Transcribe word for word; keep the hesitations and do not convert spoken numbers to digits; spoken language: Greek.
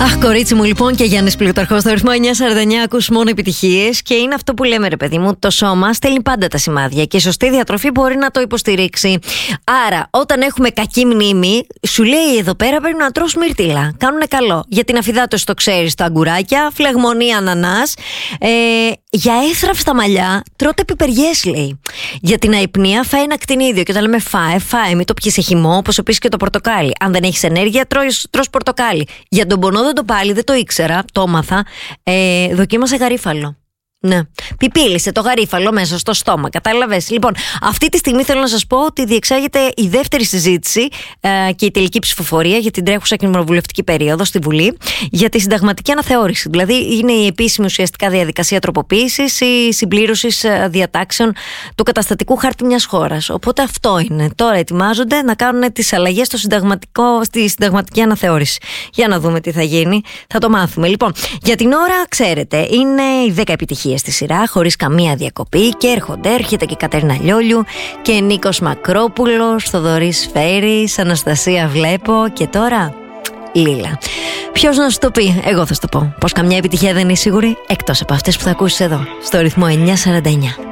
Αχ, κορίτσι μου, λοιπόν, και Γιάννης Πλουταρχός στο ρυθμό εννιά σαράντα εννιά ακούς μόνο επιτυχίες. Και είναι αυτό που λέμε, ρε παιδί μου, το σώμα στέλνει πάντα τα σημάδια και η σωστή διατροφή μπορεί να το υποστηρίξει. Άρα, όταν έχουμε κακή μνήμη, σου λέει εδώ πέρα πρέπει να τρως μύρτιλα. Κάνουνε καλό. Για την αφυδάτωση το ξέρεις, τα αγκουράκια, φλεγμονή ανανάς. Ε, για έθραυστα μαλλιά, τρώτε πιπεριές, λέει. Για την αϊπνία, φάει ένα ακτινίδιο. Και όταν λέμε φάε, φάε, μην το πιεις σε χυμό, όπως επίσης και το πορτοκάλι. Αν δεν έχεις ενέργεια, τρως, τρως πορτοκάλι. Για τον πονό δεν το πάλι, δεν το ήξερα, το έμαθα. Ε, δοκίμασε γαρίφαλο. Ναι. Πιπίλησε το γαρίφαλο μέσα στο στόμα. Κατάλαβες. Λοιπόν, αυτή τη στιγμή θέλω να σας πω ότι διεξάγεται η δεύτερη συζήτηση ε, και η τελική ψηφοφορία για την τρέχουσα κοινοβουλευτική περίοδο στη Βουλή για τη συνταγματική αναθεώρηση. Δηλαδή, είναι η επίσημη ουσιαστικά διαδικασία τροποποίησης ή συμπλήρωσης ε, διατάξεων του καταστατικού χάρτη μιας χώρας. Οπότε αυτό είναι. Τώρα ετοιμάζονται να κάνουν τις αλλαγές στο συνταγματικό, στη συνταγματική αναθεώρηση. Για να δούμε τι θα γίνει. Θα το μάθουμε. Λοιπόν, για την ώρα, ξέρετε, είναι οι δέκα επιτυχίες στη σειρά, χωρίς καμία διακοπή, και έρχονται, έρχεται και η Κατερίνα Λιόλιου και Νίκος Μακρόπουλος, Θοδωρής Φέρης, Αναστασία βλέπω, και τώρα Λίλα. Ποιος να σου το πει? Εγώ θα σου το πω. Πως καμιά επιτυχία δεν είναι σίγουρη, εκτός από αυτές που θα ακούσεις εδώ, στο ρυθμό εννιά σαράντα εννιά.